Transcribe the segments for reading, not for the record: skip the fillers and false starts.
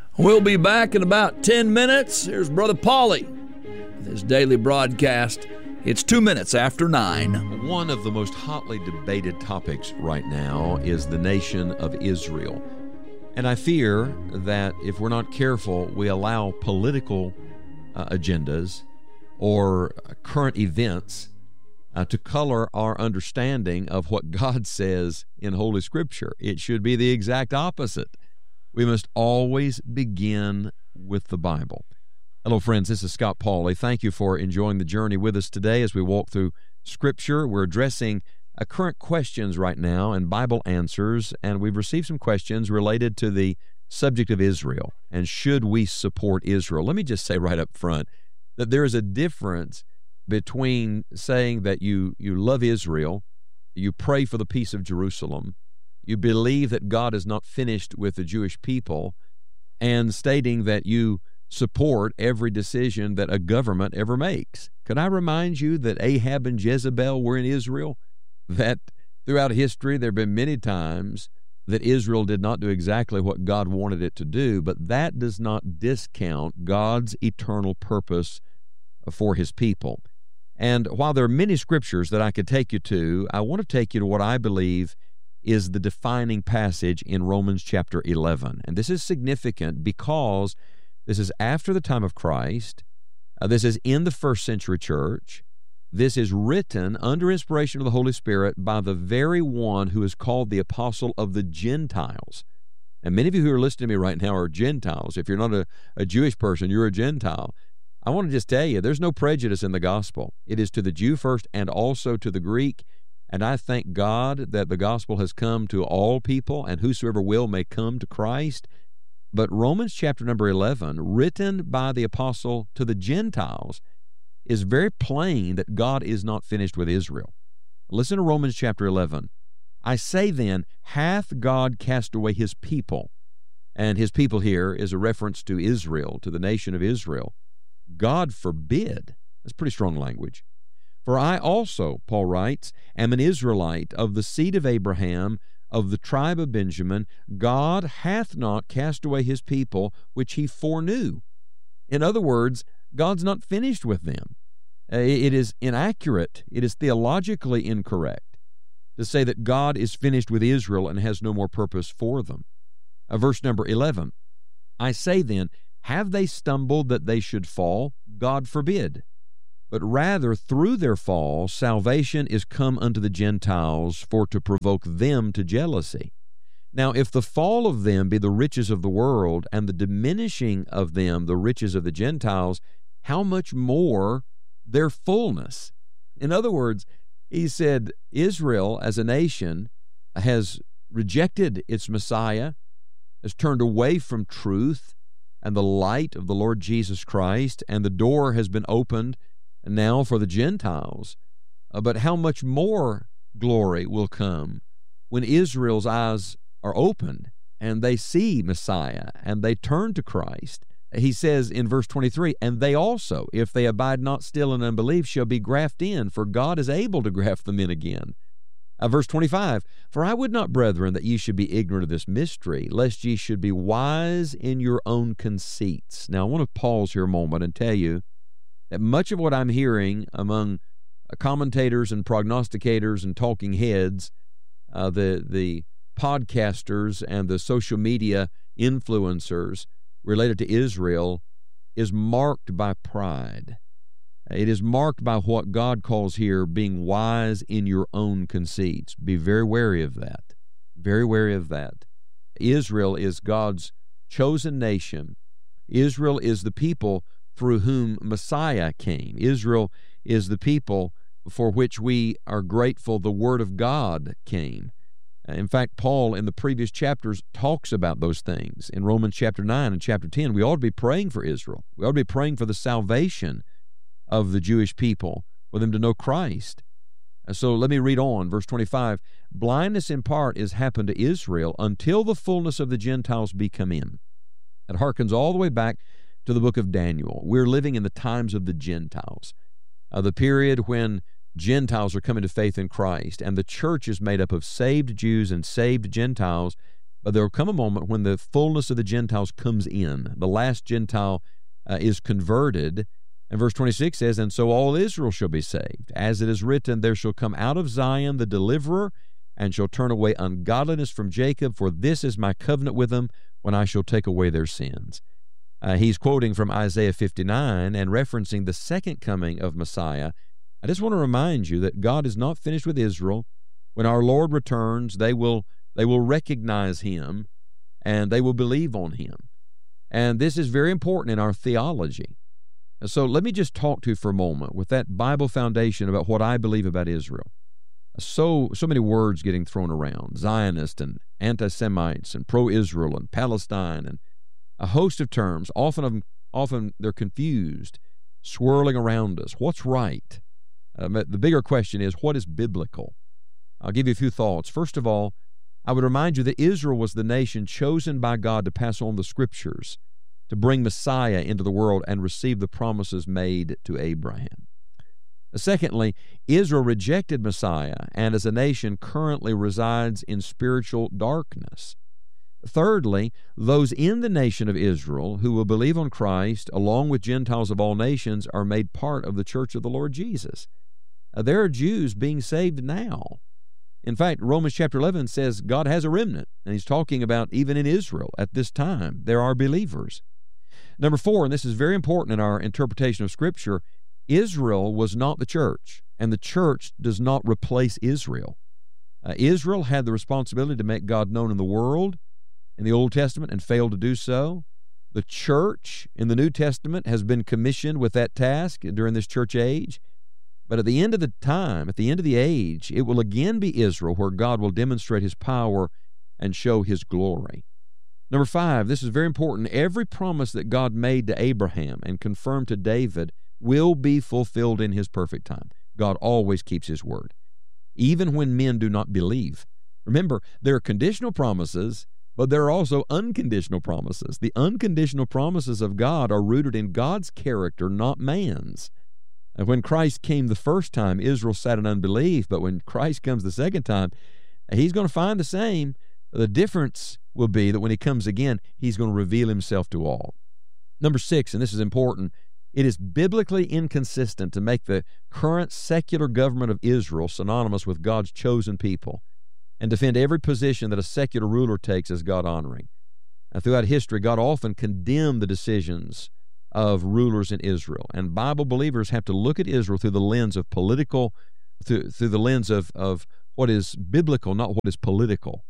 We'll be back in about 10 minutes. Here's Brother Paulie with his daily broadcast. It's 2 minutes after 9. One of the most hotly debated topics right now is the nation of Israel. And I fear that if we're not careful, we allow political agendas or current events to color our understanding of what God says in Holy Scripture. It should be the exact opposite. We must always begin with the Bible. Hello, friends. This is Scott Pauly. Thank you for enjoying the journey with us today as we walk through Scripture. We're addressing current questions right now and Bible answers, and we've received some questions related to the subject of Israel and should we support Israel. Let me just say right up front that there is a difference between saying that you love Israel, you pray for the peace of Jerusalem, you believe that God is not finished with the Jewish people, and stating that you support every decision that a government ever makes. Could I remind you that Ahab and Jezebel were in Israel? That throughout history there have been many times that Israel did not do exactly what God wanted it to do, but that does not discount God's eternal purpose for His people. And while there are many scriptures that I could take you to, I want to take you to what I believe is the defining passage in Romans chapter 11. And this is significant because this is after the time of Christ. This is in the first century church. This is written under inspiration of the Holy Spirit by the very one who is called the apostle of the Gentiles. And many of you who are listening to me right now are Gentiles. If you're not a Jewish person, you're a Gentile. I want to just tell you, there's no prejudice in the gospel. It is to the Jew first and also to the Greek. And I thank God that the gospel has come to all people, and whosoever will may come to Christ. But Romans chapter number 11, written by the apostle to the Gentiles, is very plain that God is not finished with Israel. Listen to Romans chapter 11. I say then, hath God cast away His people? And His people here is a reference to Israel, to the nation of Israel. God forbid. That's pretty strong language. For I also, Paul writes, am an Israelite of the seed of Abraham, of the tribe of Benjamin. God hath not cast away His people, which He foreknew. In other words, God's not finished with them. It is inaccurate. It is theologically incorrect to say that God is finished with Israel and has no more purpose for them. Verse number 11, I say then, have they stumbled that they should fall? God forbid. But rather through their fall salvation is come unto the Gentiles for to provoke them to jealousy. Now if the fall of them be the riches of the world, and the diminishing of them the riches of the Gentiles, how much more their fullness? In other words, he said Israel as a nation has rejected its Messiah, has turned away from truth and the light of the Lord Jesus Christ, and the door has been opened now for the Gentiles. But how much more glory will come when Israel's eyes are opened and they see Messiah and they turn to Christ. He says in verse 23, and they also, if they abide not still in unbelief, shall be grafted in, for God is able to graft them in again. Verse 25, for I would not, brethren, that ye should be ignorant of this mystery, lest ye should be wise in your own conceits. Now I want to pause here a moment and tell you that much of what I'm hearing among commentators and prognosticators and talking heads, the podcasters and the social media influencers related to Israel, is marked by pride. It is marked by what God calls here being wise in your own conceits. Be very wary of that. Very wary of that. Israel is God's chosen nation. Israel is the people through whom Messiah came. Israel is the people for which we are grateful the Word of God came. In fact, Paul in the previous chapters talks about those things. In Romans chapter 9 and chapter 10, we ought to be praying for Israel. We ought to be praying for the salvation of the Jewish people, for them to know Christ. So let me read on, verse 25. Blindness in part is happened to Israel until the fullness of the Gentiles be come in. It harkens all the way back to the book of Daniel. We're living in the times of the Gentiles, the period when Gentiles are coming to faith in Christ, and the church is made up of saved Jews and saved Gentiles, But there will come a moment when the fullness of the Gentiles comes in. The last Gentile is converted. And verse 26 says, "And so all Israel shall be saved. As it is written, there shall come out of Zion the deliverer, and shall turn away ungodliness from Jacob, for this is my covenant with them, when I shall take away their sins." He's quoting from Isaiah 59 and referencing the second coming of Messiah. I just want to remind you that God is not finished with Israel. When our Lord returns, they will recognize him, and they will believe on him. And this is very important in our theology. So let me just talk to you for a moment with that Bible foundation about what I believe about Israel. So many words getting thrown around: Zionists and anti-Semites and pro-Israel and Palestine, and a host of terms. Often they're confused, swirling around us. What's right? The bigger question is, what is biblical? I'll give you a few thoughts. First of all, I would remind you that Israel was the nation chosen by God to pass on the Scriptures, to bring Messiah into the world and receive the promises made to Abraham. Secondly, Israel rejected Messiah and as a nation currently resides in spiritual darkness. Thirdly, those in the nation of Israel who will believe on Christ, along with Gentiles of all nations, are made part of the church of the Lord Jesus. There are Jews being saved now. In fact, Romans chapter 11 says God has a remnant, and he's talking about even in Israel at this time, there are believers. Number 4, and this is very important in our interpretation of Scripture, Israel was not the church, and the church does not replace Israel. Israel had the responsibility to make God known in the world in the Old Testament and failed to do so. The church in the New Testament has been commissioned with that task during this church age. But at the end of the time, at the end of the age, it will again be Israel where God will demonstrate his power and show his glory. Number 5, this is very important. Every promise that God made to Abraham and confirmed to David will be fulfilled in his perfect time. God always keeps his word, even when men do not believe. Remember, there are conditional promises, but there are also unconditional promises. The unconditional promises of God are rooted in God's character, not man's. And when Christ came the first time, Israel sat in unbelief, but when Christ comes the second time, he's going to find the same. The difference will be that when he comes again, he's going to reveal himself to all. Number 6, and this is important, it is biblically inconsistent to make the current secular government of Israel synonymous with God's chosen people and defend every position that a secular ruler takes as God-honoring. Now, throughout history, God often condemned the decisions of rulers in Israel, and Bible believers have to look at Israel through the lens of through the lens of what is biblical, not what is political.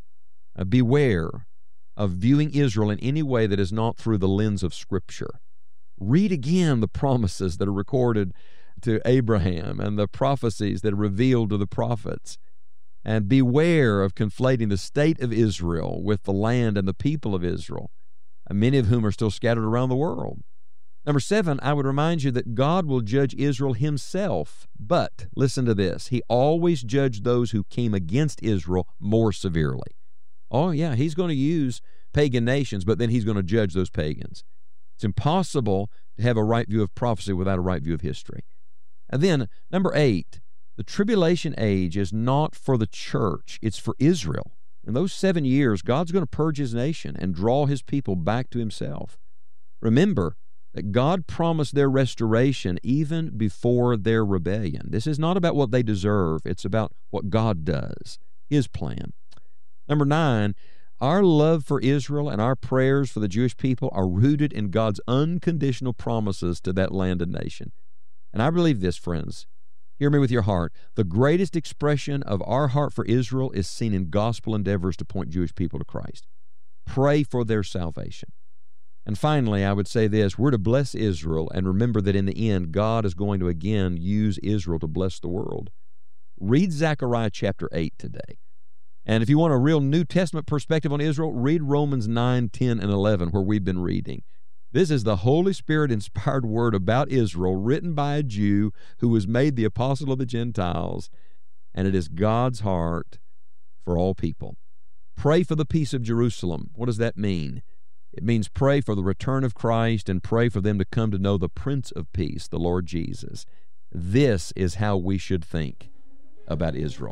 Beware of viewing Israel in any way that is not through the lens of Scripture. Read again the promises that are recorded to Abraham and the prophecies that are revealed to the prophets. And beware of conflating the state of Israel with the land and the people of Israel, many of whom are still scattered around the world. Number 7, I would remind you that God will judge Israel himself. But, listen to this, he always judged those who came against Israel more severely. Oh yeah, he's going to use pagan nations, but then he's going to judge those pagans. It's impossible to have a right view of prophecy without a right view of history. And then, number 8, the tribulation age is not for the church, it's for Israel. In those 7 years, God's going to purge his nation and draw his people back to himself. Remember that God promised their restoration even before their rebellion. This is not about what they deserve, it's about what God does, his plan. Number 9, our love for Israel and our prayers for the Jewish people are rooted in God's unconditional promises to that land and nation. And I believe this, friends. Hear me with your heart. The greatest expression of our heart for Israel is seen in gospel endeavors to point Jewish people to Christ. Pray for their salvation. And finally, I would say this, we're to bless Israel and remember that in the end, God is going to again use Israel to bless the world. Read Zechariah chapter 8 today. And if you want a real New Testament perspective on Israel, read Romans 9, 10, and 11, where we've been reading. This is the Holy Spirit-inspired word about Israel, written by a Jew who was made the apostle of the Gentiles, and it is God's heart for all people. Pray for the peace of Jerusalem. What does that mean? It means pray for the return of Christ and pray for them to come to know the Prince of Peace, the Lord Jesus. This is how we should think about Israel.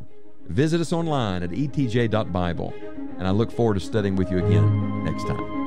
Visit us online at etj.bible, and I look forward to studying with you again next time.